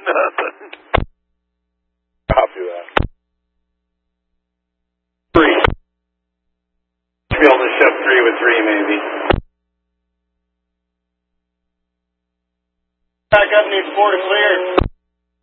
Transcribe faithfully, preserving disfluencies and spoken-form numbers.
nothing. Copy that. Three. Should be able to ship three with three, maybe. Back up, needs four to clear.